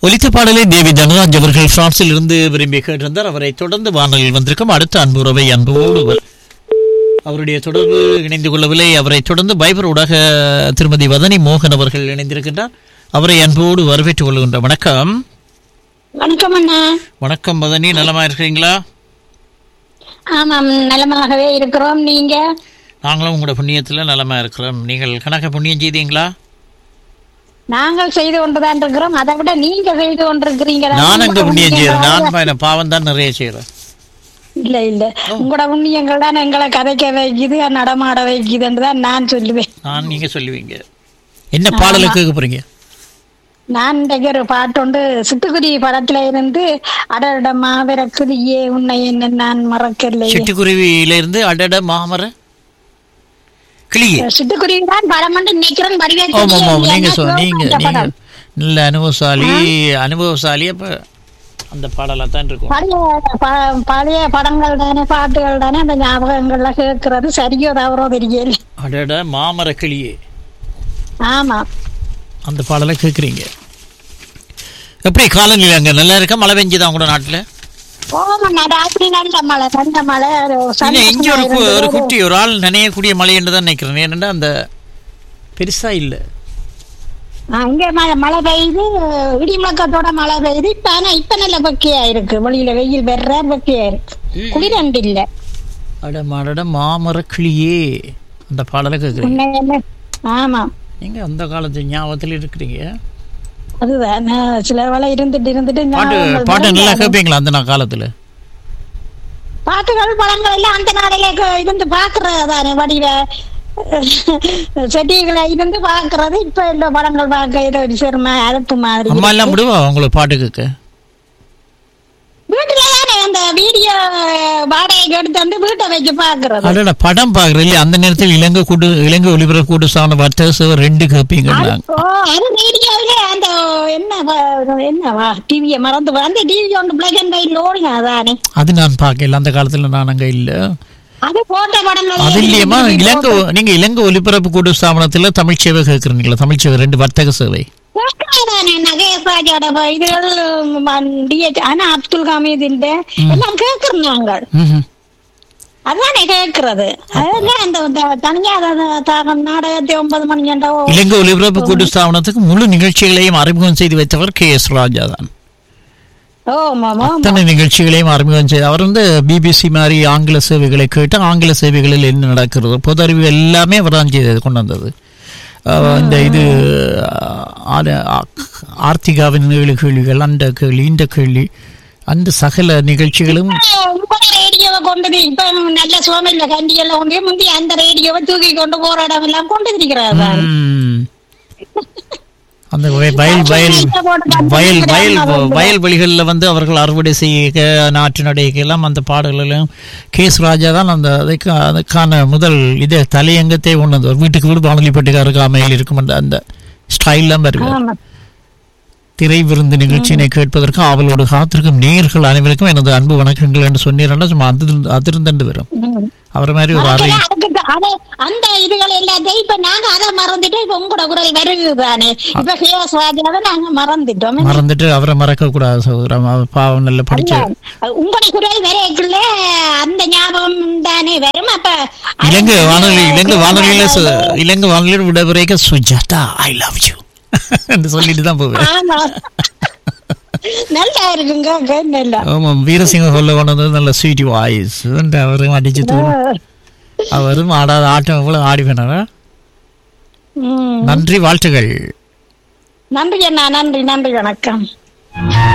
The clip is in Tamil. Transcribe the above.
ஒலித்த பாடலை தேவி தனராஜ் அவர்கள் பிரான்சில் இருந்து விரும்பி கேட்டிருந்தார். அவரை தொடர்ந்து வானொலியில் வந்திருக்கும் அடுத்த அன்புறவை அன்போடு அவருடைய தொடர்பு இணைந்து கொள்ளவில்லை. அவரை தொடர்ந்து பைபர் ஊடாக திருமதி வதனி மோகன் அவர்கள் இணைந்திருக்கின்றார். அவரை அன்போடு வரவேற்றுக் கொள்கின்ற. வணக்கம். வணக்கம் அண்ணா. வணக்கம் வதனி, நலமா இருக்கிறீங்களா? ஆமாம், நலமாகவே இருக்கிறோம். நீங்க? நாங்களும் உங்களோட புண்ணியத்தில் நலமா இருக்கிறோம். நீங்கள் கணக்க புண்ணியம் செய்தீங்களா? நாங்கள் செய்து கொண்டுதான் இருக்கிறோம். அதை விட நீங்க செய்து கொண்டிருக்கிறீங்க. நான் அங்க புண்ணியம் செய்யறேன். நான் பாவம் தான் நிறைய செய்யறேன். இல்ல இல்ல, உங்களோட புண்ணியங்கள் தான் எங்களை கதைக்க வைக்குது, நடமாட வைக்குதுன்றதான் நான் சொல்லுவேன். நீங்க சொல்லுவீங்க. என்ன பாடலை கேட்க போறீங்க? நான் இன்றைக்கு ஒரு பாட்டு உண்டு. சிட்டுக்குருவி படத்துல இருந்து அடட மாவர குருவியே உன்னை என்ன நான் மறக்கல. சிட்டுக்குருவியில இருந்து அடட மாமர கிளியே. சிட்டுக்குருவி தான் படம் நினைக்கிறேன். நீங்க நல்ல அனுபவசாலி. அப்ப அந்த பாடலா தான் இருக்கும். பழைய படங்கள் தானே, பாட்டுகள் தானே, அந்த ஞாபகங்கள்ல கேட்கறது சரியோ தவறோ தெரியல. அடட மாமர கிளியே. ஆமா, அந்த பாடலை கேட்குறீங்க. எப்படி காலநிலை அங்கே நல்லா இருக்கா? மழை பெஞ்சுதான் உங்களோட நாட்டில்? இங்கே ஒரு குட்டி ஒரு ஆள் நினையக்கூடிய மழை என்று தான் நினைக்கிறேன். ஏனென்றா அந்த பெருசா இல்லை. அங்கே மழை பெய்யுது, இடி முழக்கத்தோட மழை பெய்யுது. இப்ப நல்ல பக்கியா இருக்கு. வெளியில வெயில் வெற பக்கியா இருக்கு. குளிரண்டு இல்ல. அட மாமர கிளியே அந்த பாடலை கேட்குறீங்க. ஆமா, நீங்க அந்த காலத்து ஞாபகத்தில் இருக்கிறீங்க. அதுதான் சில வேலை இருந்துட்டு பாட்டு நல்லா கேட்பீங்களா? அந்த காலத்துல பாட்டுகள் படங்கள் எல்லாம் அந்த நாளையில இருந்து பாக்குறதானே, வடிவ செடிகளை இருந்து பாக்குறது. இப்ப இந்த படங்கள் பார்க்க ஒரு சிறுமை அறுப்பு மாதிரி. அம்மா எல்லாம் விடுவா உங்களுக்கு பாட்டு கேட்க? வீட்டுல தானே அந்த வீடியோ வாடகைக்கு எடுத்து வந்து வீட்டை வச்சு பாக்குறது. அதோட படம் பாக்குறது இல்லையா? அந்த நேரத்தில் இலங்கை ஒலிபரப்பு கூட்டு சார்ந்த வர்த்தக 2 கேட்பீங்க. அது வீடியோவில அந்த என்னவா டிவியை மறந்து அந்த டிவி ஒன்று பிளாக் அண்ட் ஒயிட்ல ஓடுங்க. அதானே அது நான் பார்க்கல. அந்த காலத்துல நான் அங்க இல்ல. அது போட்ட படங்கள் அது இல்லையம்மா. நீங்க இலங்கை ஒலிபரப்பு கூட்டு ஸ்தாபனத்துல தமிழ் சேவை கேட்கறீங்களா? தமிழ் சேவை 2 வர்த்தக சேவை. அப்துல் ஹமீத் எல்லாம் கேக்குறாங்க. அதானே கேக்குறது. தனியா நாடகத்தை 9 மணி இலங்கை ஒலிபரப்பு கூட்டு ஸ்தாபனத்துக்கு முழு நிகழ்ச்சிகளையும் அறிமுகம் செய்து வைத்தவர் KS ராஜா தான். அத்தனை நிகழ்ச்சிகளையும் அறிமுகம் செய்து அவர் BBC மாதிரி ஆங்கில சேவைகளை கேட்டு ஆங்கில சேவைகளில் என்ன நடக்கிறது பொது அறிவு எல்லாமே அவர் தான் செய்து கொண்டு வந்தது. இந்த இது ஆர்த்திகாவின் 7 கேள்விகள், அந்த கேள்வி, இந்த கேள்வி, அந்த சகல நிகழ்ச்சிகளும் ரேடியோவை கொண்டு இப்ப நல்ல சோமையில கண்டியெல்லாம் கொண்டு முந்தி அந்த ரேடியோவை தூக்கி கொண்டு போராடம் எல்லாம் கொண்டு இருக்கிறார். அந்த வயல்வெளிகளில் அவர்கள் அறுவடை செய்ய நாற்று நடைக்கெல்லாம் அந்த பாடல்களும் KS ராஜா தான் அதுக்கான முதல் இதே தலையங்கத்தை கொண்டு ஒரு வீட்டுக்கு வீடு வானொலி பெட்டிக்காருக்கு அமையில் இருக்கும் அந்த ஸ்டைல்லாம் வருவார். திரை விருந்து நிகழ்ச்சியினை கேட்பதற்கு அவளோடு காத்திருக்கும் நேயர்கள் அனைவருக்கும் எனது அன்பு வணக்கங்கள் என்று சொன்னீர்கள். சும்மா அதிர்ந்து வரும். அவர் மாதிரி ஒரு அறை அந்த இதுகள் எல்லாத்தையும் இப்ப நாங்க அதை மறந்துட்டு இப்ப உங்களோட குரல் வருகுதானே. இப்ப KS ராஜாவை நாங்க மறந்துட்டு அவரை மறக்க கூடாது சகோதரம். பாவம் நல்ல படிச்ச உங்களோட குரல் வரைக்குள்ள அந்த ஞாபகம் தானே வரும். அப்ப இலங்கை வானொலியில விடவரைக்க சுஜாதா ஐ லவ் யூ என்று சொல்லிட்டு தான் போவேன். நல்லா இருக்குங்க. ஆமா, வீரசிங்க சொல்ல கொண்டு வந்தது நல்ல ஸ்வீட் வாய்ஸ். அவரும் அடிச்சு அவரும் ஆடாத ஆட்டம் கூட ஆடி வேணாரா. நன்றி, வாழ்த்துகள். நன்றி அண்ணா. நன்றி, வணக்கம்.